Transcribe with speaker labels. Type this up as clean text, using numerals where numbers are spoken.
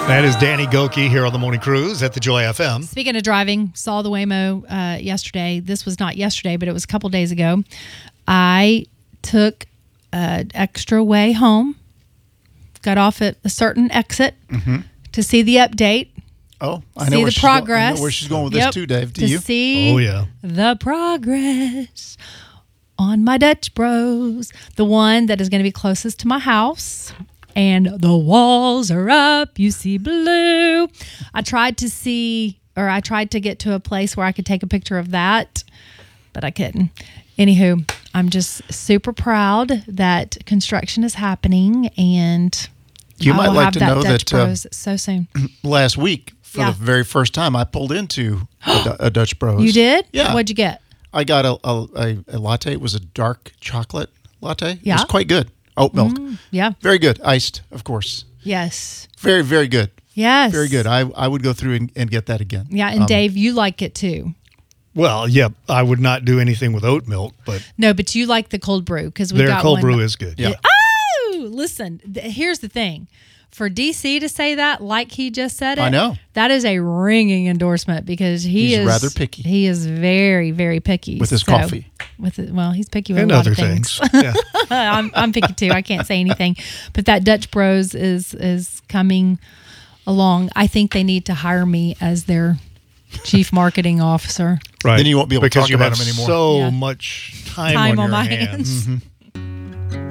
Speaker 1: That is Danny Goki here on the Morning Cruise at the Joy FM.
Speaker 2: Speaking of driving, saw the Waymo yesterday. This was not yesterday, but it was a couple days ago. I took an extra way home, got off at a certain exit to see the update.
Speaker 3: Oh, I
Speaker 2: See
Speaker 3: know,
Speaker 2: the progress.
Speaker 3: I know where she's going with this too, Dave. Do you?
Speaker 2: See the progress on my Dutch Bros, the one that is going to be closest to my house. And the walls are up, you see blue. I tried to get to a place where I could take a picture of that, but I couldn't. Anywho, I'm just super proud that construction is happening, and
Speaker 3: you might like to know
Speaker 2: Dutch
Speaker 3: that
Speaker 2: Bros so soon.
Speaker 3: Last week, for the very first time, I pulled into a Dutch Bros.
Speaker 2: You did?
Speaker 3: Yeah.
Speaker 2: What'd you get?
Speaker 3: I got a latte. It was a dark chocolate latte.
Speaker 2: Yeah.
Speaker 3: It was quite good. Oat milk.
Speaker 2: Yeah.
Speaker 3: Very good. Iced, of course.
Speaker 2: Yes.
Speaker 3: Very, very good.
Speaker 2: Yes.
Speaker 3: Very good. I would go through and get that again.
Speaker 2: Yeah, and Dave, you like it too.
Speaker 1: Well, yeah, I would not do anything with oat milk, but
Speaker 2: No, but you like the cold brew because we
Speaker 1: their
Speaker 2: got
Speaker 1: cold
Speaker 2: one.
Speaker 1: brew is good.
Speaker 3: Yeah.
Speaker 2: Oh, listen, here's the thing. For DC to say that like he just said it,
Speaker 3: I know.
Speaker 2: that is a ringing endorsement because
Speaker 3: He's
Speaker 2: is
Speaker 3: rather picky.
Speaker 2: He is very, very picky
Speaker 3: With his coffee.
Speaker 2: Well, he's picky with
Speaker 1: And
Speaker 2: a lot
Speaker 1: other
Speaker 2: of things.
Speaker 1: Yeah.
Speaker 2: I'm picky too. I can't say anything, but that Dutch Bros is coming along. I think they need to hire me as their chief marketing officer.
Speaker 1: Right.
Speaker 3: Then you won't be able to
Speaker 1: because
Speaker 3: talk
Speaker 1: you
Speaker 3: about
Speaker 1: have
Speaker 3: them anymore.
Speaker 1: so
Speaker 2: Yeah.
Speaker 1: much time
Speaker 2: Time
Speaker 1: on
Speaker 2: on
Speaker 1: your
Speaker 2: my
Speaker 1: hands.
Speaker 2: hands.